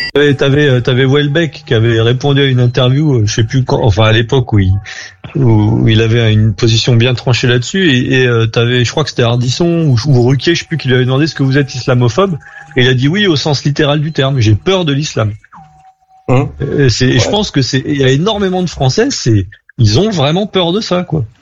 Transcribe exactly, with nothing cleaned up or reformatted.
Ouais, t'avais, t'avais Welbeck qui avait répondu à une interview, je sais plus quand, enfin à l'époque où il, où il avait une position bien tranchée là-dessus, et, et euh, t'avais, je crois que c'était Ardisson ou, ou Ruquier, je sais plus, qui lui avait demandé est-ce que vous êtes islamophobe, et il a dit oui au sens littéral du terme. J'ai peur de l'islam. Hum. Euh, c'est, Ouais. je pense que c'est, il y a énormément de Français, c'est, ils ont vraiment peur de ça, quoi.